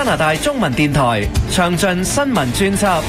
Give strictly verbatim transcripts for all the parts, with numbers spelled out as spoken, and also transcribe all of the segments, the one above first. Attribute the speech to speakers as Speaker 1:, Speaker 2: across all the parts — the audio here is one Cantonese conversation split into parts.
Speaker 1: 加拿大中文電台詳盡新聞專輯。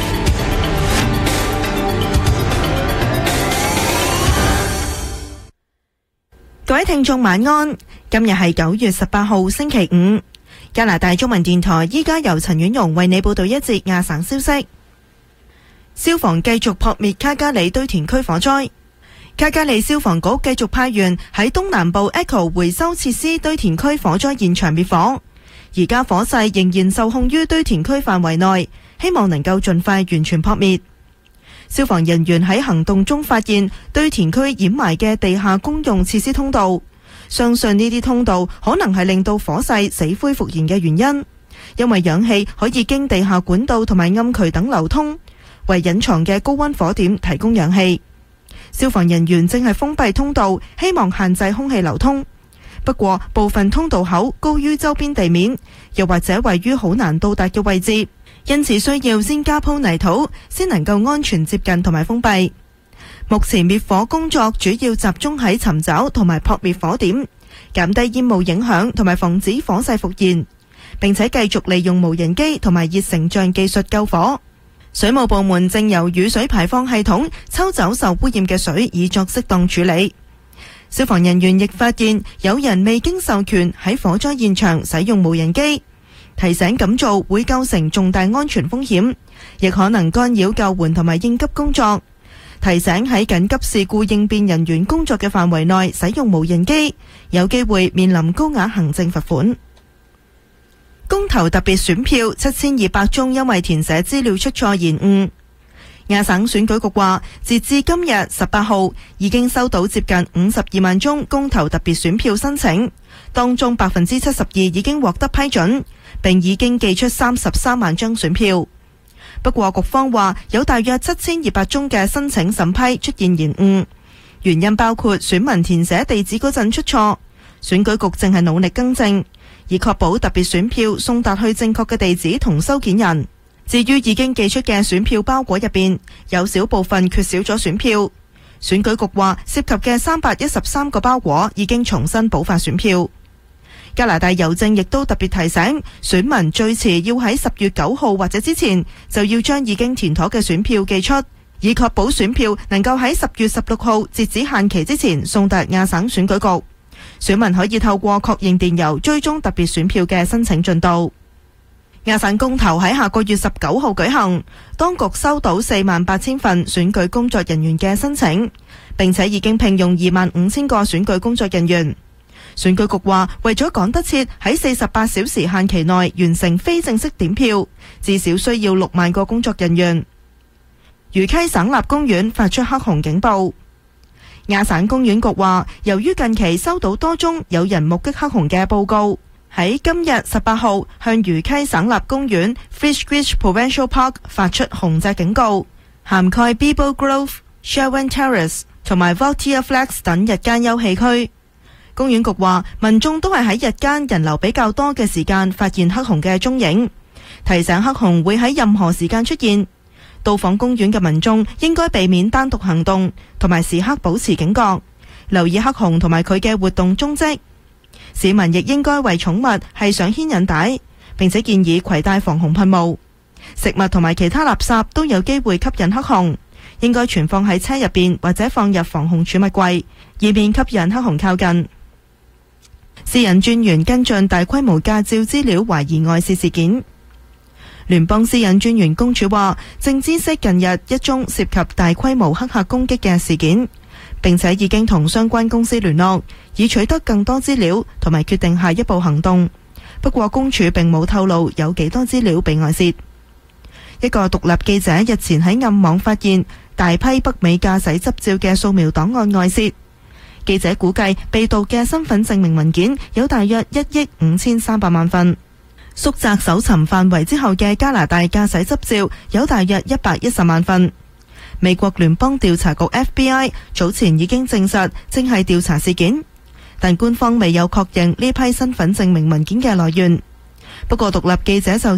Speaker 2: 各位聽眾晚安，今日係九月十八號星期五。加拿大中文電台依家由陳婉容為你報道一節亞省消息。消防繼續撲滅卡加里堆填區火災。卡加里消防局繼續派員喺東南部 Echo 回收設施堆填區火災現場滅火。而家火勢仍然受控於堆填區範圍內，希望能夠盡快完全撲滅。消防人員喺行動中發現堆填區掩埋嘅地下公用設施通道，相信呢啲通道可能係令到火勢死灰復燃嘅原因，因為氧氣可以經地下管道同埋暗渠等流通，為隱藏嘅高溫火點提供氧氣。消防人員正係封閉通道，希望限制空氣流通。不過部分通道口高於周邊地面，又或者位於好難到達嘅位置，因此需要先加鋪泥土，先能夠安全接近同埋封閉。目前滅火工作主要集中喺尋找同埋撲滅火點，減低煙霧影響同埋防止火勢復燃，並且繼續利用無人機同埋熱成像技術救火。水務部門正由雨水排放系統抽走受污染嘅水，以作適當處理。消防人員亦發現有人未經授權喺火災現場使用無人機，提醒咁做會構成重大安全風險，亦可能干擾救援同埋應急工作。提醒喺緊急事故應變人員工作嘅範圍內使用無人機，有機會面臨高額行政罰款。公投特別選票七千二百宗因為填寫資料出錯延誤。亞省選舉局話，截至今日十八號，已經收到接近五十二萬宗公投特別選票申請，當中百分之七十二已經獲得批准，並已經寄出三十三萬張選票。不過局方話，有大約七千二百宗嘅申請審批出現延誤，原因包括選民填寫地址嗰陣出錯，選舉局正係努力更正，以確保特別選票送達去正確嘅地址同收件人。至於已經寄出嘅選票包裹入邊，有少部分缺少咗選票。選舉局話，涉及嘅三百一十三個包裹已經重新補發選票。加拿大郵政亦都特別提醒選民，最遲要喺十月九號或者之前就要將已經填妥嘅選票寄出，以確保選票能夠喺十月十六號截止限期之前送達亞省選舉局。選民可以透過確認電郵追蹤特別選票嘅申請進度。亞省公投喺下個月十九號舉行，當局收到四萬八千份選舉工作人員嘅申請，並且已經聘用二萬五千個選舉工作人員。選舉局話，為咗趕得切喺四十八小時限期內完成非正式點票，至少需要六萬個工作人員。魚溪省立公園發出黑熊警報。亞省公園局話，由於近期收到多宗有人目擊黑熊嘅報告，喺今日十八號向魚溪省立公園 Fishridge Provincial Park 發出熊隻警告，涵蓋 Bible Grove、Sherwin Terrace 同埋 Volunteer Flats 等日間休憩區。公園局話，民眾都係喺日間人流比較多嘅時間發現黑熊嘅蹤影，提醒黑熊會喺任何時間出現。到訪公園嘅民眾應該避免單獨行動，同埋時刻保持警覺，留意黑熊同埋佢嘅活動蹤跡。市民亦應該為寵物繫上牽引帶，並且建議攜帶防熊噴霧。食物同埋其他垃圾都有機會吸引黑熊，應該存放喺車入邊或者放入防熊儲物櫃，以免吸引黑熊靠近。私隱專員跟進大規模駕照資料懷疑外泄事件。聯邦私隱專員公署話，正知悉近日一宗涉及大規模黑客攻擊嘅事件，並且已經同相關公司聯絡，以取得更多資料同埋決定下一步行動。不過公署並冇透露有幾多資料被外泄。一個獨立記者日前喺暗網發現大批北美駕駛執照嘅掃描檔案外泄。記者估計被盜嘅身份證明文件有大約一億五千三百萬份。縮窄搜尋範圍之後嘅加拿大駕駛執照有大約一百一十萬份。美國聯邦調查局 F B I 早前已經證實正係調查事件，但官方未有確認呢批身份證明文件嘅來源。不過獨立記者就